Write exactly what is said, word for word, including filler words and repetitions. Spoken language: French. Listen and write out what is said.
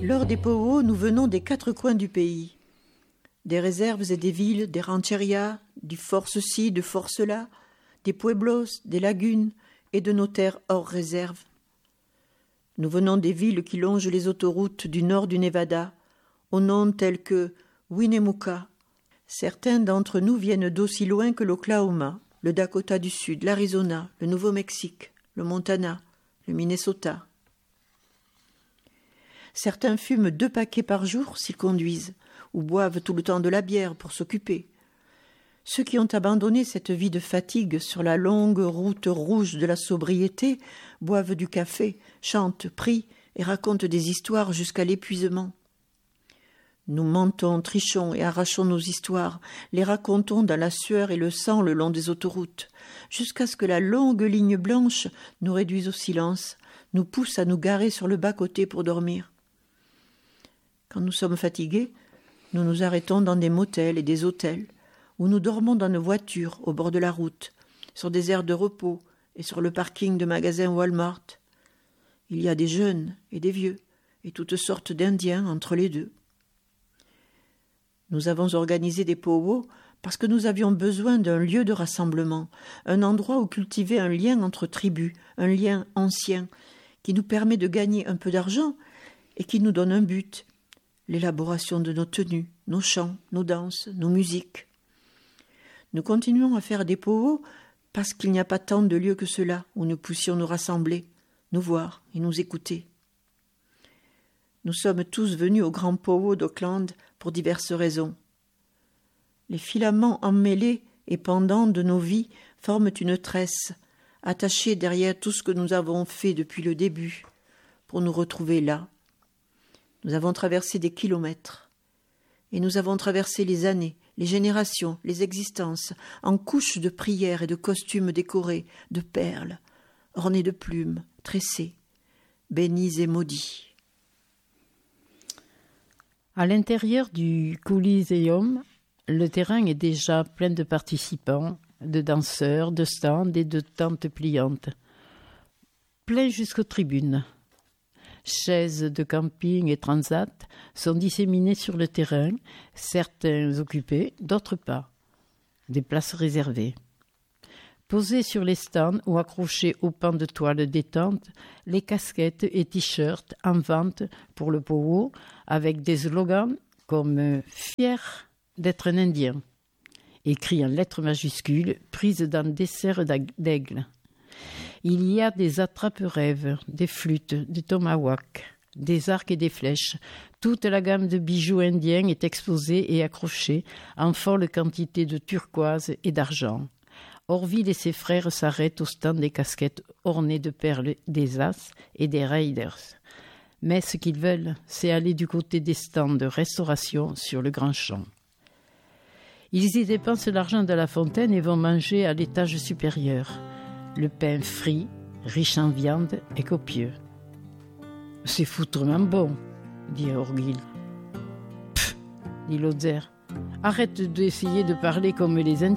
Lors des powwows, nous venons des quatre coins du pays. Des réserves et des villes, des rancherias, du fort ceci, de fort cela, des pueblos, des lagunes et de nos terres hors réserve. Nous venons des villes qui longent les autoroutes du nord du Nevada, aux noms tels que Winnemucca. Certains d'entre nous viennent d'aussi loin que l'Oklahoma, le Dakota du Sud, l'Arizona, le Nouveau-Mexique, le Montana, le Minnesota. Certains fument deux paquets par jour s'ils conduisent, ou boivent tout le temps de la bière pour s'occuper. Ceux qui ont abandonné cette vie de fatigue sur la longue route rouge de la sobriété boivent du café, chantent, prient et racontent des histoires jusqu'à l'épuisement. Nous mentons, trichons et arrachons nos histoires, les racontons dans la sueur et le sang le long des autoroutes, jusqu'à ce que la longue ligne blanche nous réduise au silence, nous pousse à nous garer sur le bas-côté pour dormir. Quand nous sommes fatigués, nous nous arrêtons dans des motels et des hôtels, où nous dormons dans nos voitures au bord de la route, sur des aires de repos et sur le parking de magasins Walmart. Il y a des jeunes et des vieux, et toutes sortes d'Indiens entre les deux. Nous avons organisé des powwows parce que nous avions besoin d'un lieu de rassemblement, un endroit où cultiver un lien entre tribus, un lien ancien, qui nous permet de gagner un peu d'argent et qui nous donne un but, l'élaboration de nos tenues, nos chants, nos danses, nos musiques. Nous continuons à faire des powwows parce qu'il n'y a pas tant de lieux que cela où nous puissions nous rassembler, nous voir et nous écouter. Nous sommes tous venus au grand powwow d'Oakland pour diverses raisons. Les filaments emmêlés et pendants de nos vies forment une tresse, attachée derrière tout ce que nous avons fait depuis le début, pour nous retrouver là. Nous avons traversé des kilomètres, et nous avons traversé les années, les générations, les existences, en couches de prières et de costumes décorés, de perles, ornés de plumes, tressés, bénis et maudits. À l'intérieur du Coliseum, le terrain est déjà plein de participants, de danseurs, de stands et de tentes pliantes. Plein jusqu'aux tribunes. Chaises de camping et transat sont disséminées sur le terrain, certains occupés, d'autres pas. Des places réservées. Posées sur les stands ou accrochées aux pans de toile des tentes, les casquettes et t-shirts en vente pour le powwow avec des slogans comme « Fier d'être un Indien » écrits en lettres majuscules prises dans des serres d'aigle. Il y a des attrape-rêves, des flûtes, des tomahawks, des arcs et des flèches. Toute la gamme de bijoux indiens est exposée et accrochée en folle quantité de turquoise et d'argent. Orville et ses frères s'arrêtent au stand des casquettes ornées de perles des As et des Raiders. Mais ce qu'ils veulent, c'est aller du côté des stands de restauration sur le Grand Champ. Ils y dépensent l'argent de la fontaine et vont manger à l'étage supérieur. Le pain frit, riche en viande et copieux. « C'est foutrement bon », dit Orville. « Pff », dit Lotzer, « arrête d'essayer de parler comme les Indiens. »